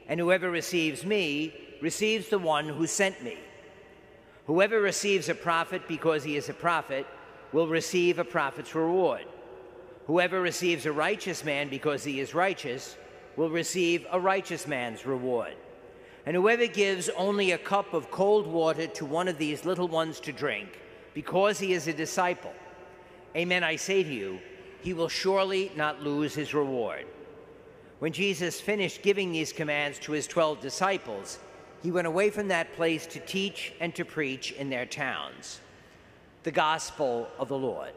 and whoever receives me receives the one who sent me. Whoever receives a prophet because he is a prophet will receive a prophet's reward. Whoever receives a righteous man because he is righteous will receive a righteous man's reward. And whoever gives only a cup of cold water to one of these little ones to drink, because he is a disciple, amen, I say to you, he will surely not lose his reward. When Jesus finished giving these commands to his 12 disciples, he went away from that place to teach and to preach in their towns. The Gospel of the Lord.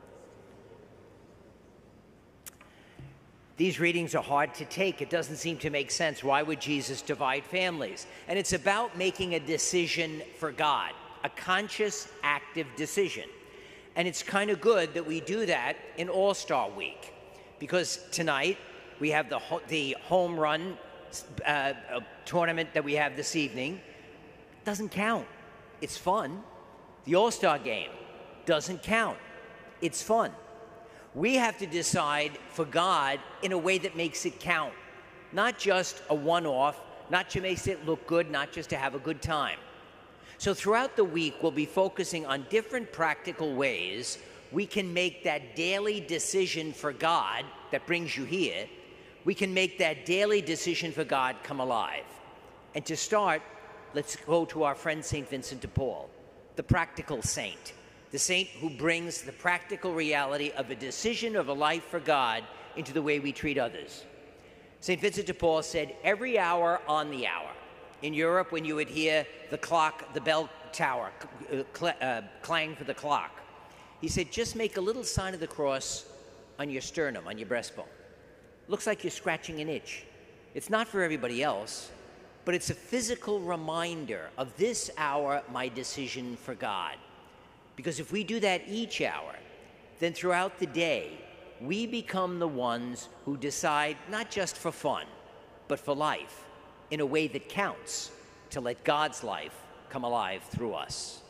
These readings are hard to take. It doesn't seem to make sense. Why would Jesus divide families? And it's about making a decision for God, a conscious, active decision. And it's kind of good that we do that in All-Star Week, because tonight we have the home run tournament that we have this evening. Doesn't count. It's fun. The All-Star game doesn't count. It's fun. We have to decide for God in a way that makes it count, not just a one-off, not to make it look good, not just to have a good time. So throughout the week, we'll be focusing on different practical ways we can make that daily decision for God that brings you here. We can make that daily decision for God come alive. And to start, let's go to our friend St. Vincent de Paul, the practical saint. The saint who brings the practical reality of a decision of a life for God into the way we treat others. St. Vincent de Paul said, every hour on the hour. In Europe, when you would hear the clock, the bell tower, clang for the clock, he said, just make a little sign of the cross on your sternum, on your breastbone. Looks like you're scratching an itch. It's not for everybody else, but it's a physical reminder of this hour, my decision for God. Because if we do that each hour, then throughout the day, we become the ones who decide not just for fun, but for life in a way that counts to let God's life come alive through us.